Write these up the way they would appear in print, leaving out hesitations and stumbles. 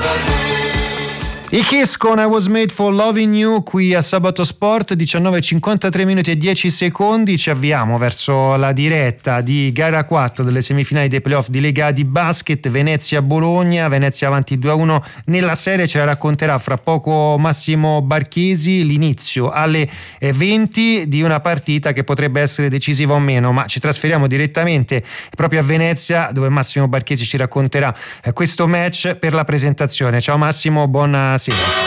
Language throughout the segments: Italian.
I Kiss con I Was Made for Loving You qui a Sabato Sport, 19:53 minuti e 10 secondi. Ci avviamo verso la diretta di gara 4 delle semifinali dei playoff di Lega di basket, Venezia-Bologna. Venezia avanti 2-1 nella serie, ce la racconterà fra poco Massimo Barchesi. L'inizio alle 20 di una partita che potrebbe essere decisiva o meno, ma ci trasferiamo direttamente proprio a Venezia, dove Massimo Barchesi ci racconterà questo match per la presentazione. Ciao Massimo, buonasera.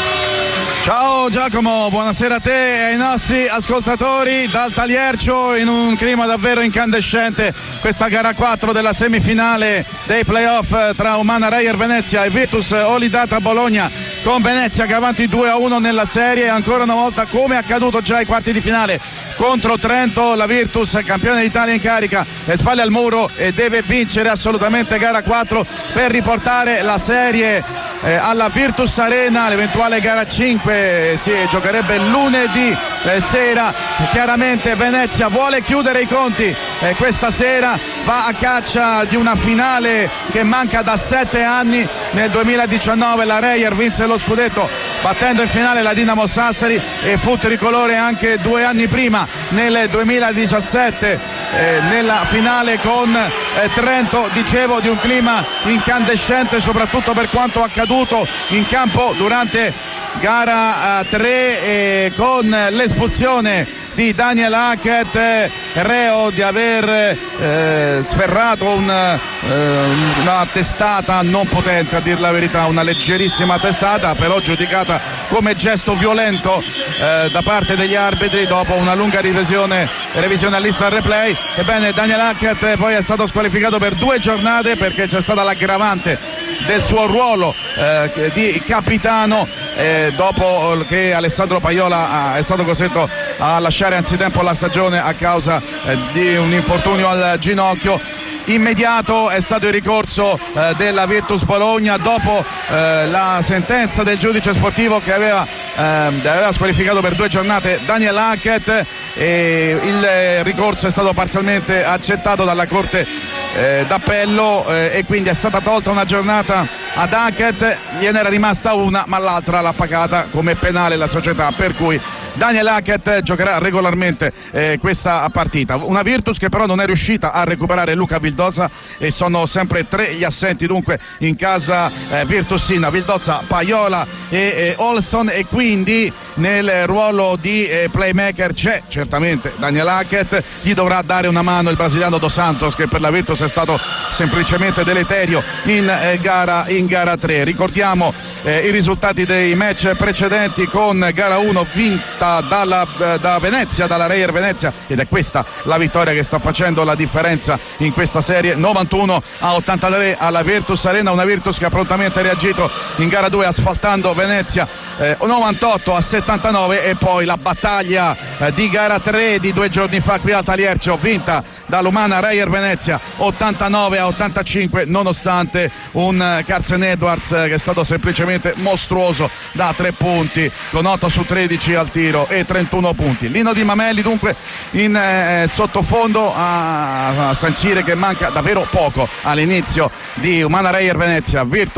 Ciao Giacomo, buonasera a te e ai nostri ascoltatori dal Taliercio, in un clima davvero incandescente. Questa gara 4 della semifinale dei playoff tra Umana Reyer Venezia e Virtus Olidata Bologna, con Venezia che avanti 2-1 nella serie, e ancora una volta, come accaduto già ai quarti di finale contro Trento, la Virtus, campione d'Italia in carica, le spalle al muro e deve vincere assolutamente gara 4 per riportare la serie alla Virtus Arena. L'eventuale gara 5 si giocherebbe lunedì sera. Chiaramente Venezia vuole chiudere i conti questa sera, va a caccia di una finale che manca da 7 anni. Nel 2019 la Reyer vinse lo scudetto battendo in finale la Dinamo Sassari, e fu tricolore anche 2 anni prima, nel 2017, nella finale con Trento. Dicevo, di un clima incandescente, soprattutto per quanto accaduto in campo durante gara 3, con l'espulsione di Daniel Hackett, reo di aver sferrato una testata non potente, a dir la verità, una leggerissima testata, però giudicata come gesto violento da parte degli arbitri dopo una lunga revisione all'Instant Replay. Ebbene, Daniel Hackett poi è stato squalificato per 2 giornate perché c'è stata l'aggravante del suo ruolo di capitano, dopo che Alessandro Paiola è stato costretto a lasciare anzitempo la stagione a causa di un infortunio al ginocchio. Immediato è stato il ricorso della Virtus Bologna dopo la sentenza del giudice sportivo che aveva squalificato per 2 giornate Daniel Hackett, e il ricorso è stato parzialmente accettato dalla Corte d'appello, e quindi è stata tolta una giornata ad Hackett. Gliene era rimasta una, ma l'altra l'ha pagata come penale la società, per cui Daniel Hackett giocherà regolarmente questa partita. Una Virtus che però non è riuscita a recuperare Luca Vildosa, e sono sempre 3 gli assenti dunque in casa virtusina: Vildosa, Paiola e Olson, e quindi nel ruolo di playmaker c'è certamente Daniel Hackett. Gli dovrà dare una mano il brasiliano Dos Santos, che per la Virtus è stato semplicemente deleterio in gara 3. Ricordiamo i risultati dei match precedenti, con gara 1 vinta da Venezia, dalla Reyer Venezia, ed è questa la vittoria che sta facendo la differenza in questa serie, 91-83 alla Virtus Arena. Una Virtus che ha prontamente reagito in gara 2 asfaltando Venezia 98-79, e poi la battaglia di gara 3 di 2 giorni fa qui a Taliercio, vinta dall'Umana Reyer Venezia 89-85, nonostante un Carson Edwards che è stato semplicemente mostruoso da 3 punti, con 8 su 13 al tiro e 31 punti. Lino Di Mamelli dunque in sottofondo a sancire che manca davvero poco all'inizio di Umana Reyer Venezia Virtus